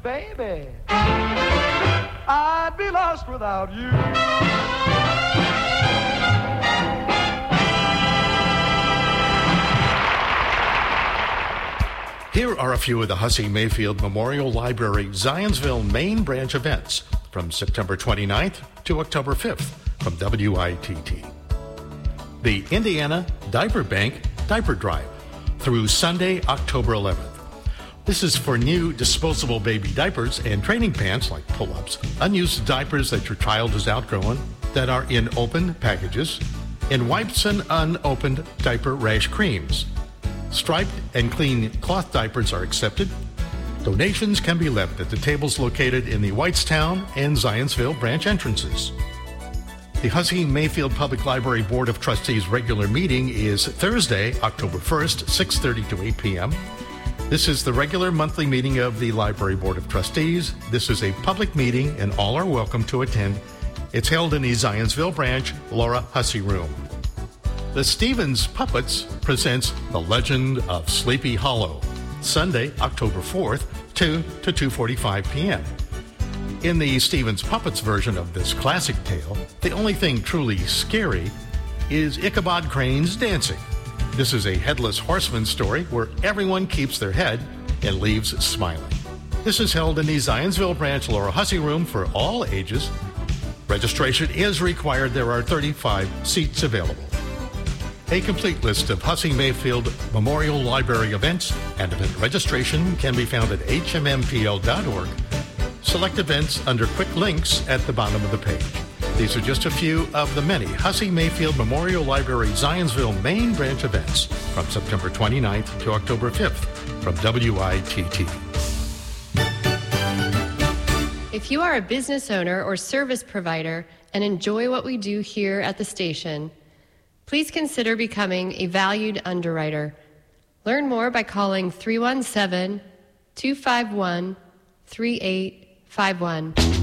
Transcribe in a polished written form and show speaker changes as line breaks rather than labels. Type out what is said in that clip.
baby, I'd be lost without you.
Here are a few of the Hussey Mayfield Memorial Library Zionsville Main Branch events from September 29th to October 5th from WITT. The Indiana Diaper Bank Diaper Drive through Sunday, October 11th. This is for new disposable baby diapers and training pants like pull-ups, unused diapers that your child has outgrown that are in open packages, and wipes and unopened diaper rash creams. Striped and clean cloth diapers are accepted. Donations can be left at the tables located in the Whitestown and Zionsville branch entrances. The Hussey Mayfield Public Library Board of Trustees regular meeting is Thursday, October 1st, 6:30 to 8 p.m. This is the regular monthly meeting of the Library Board of Trustees. This is a public meeting and all are welcome to attend. It's held in the Zionsville branch Laura Hussey Room. The Stevens Puppets presents The Legend of Sleepy Hollow, Sunday, October 4th, 2 to 2:45 p.m. In the Stevens Puppets version of this classic tale, the only thing truly scary is Ichabod Crane's dancing. This is a headless horseman story where everyone keeps their head and leaves smiling. This is held in the Zionsville branch Laura Hussey Room for all ages. Registration is required. There are 35 seats available. A complete list of Hussey Mayfield Memorial Library events and event registration can be found at hmmpl.org. Select events under quick links at the bottom of the page. These are just a few of the many Hussey Mayfield Memorial Library Zionsville Main Branch events from September 29th to October 5th from WITT.
If you are a business owner or service provider and enjoy what we do here at the station, please consider becoming a valued underwriter. Learn more by calling 317-251-3851.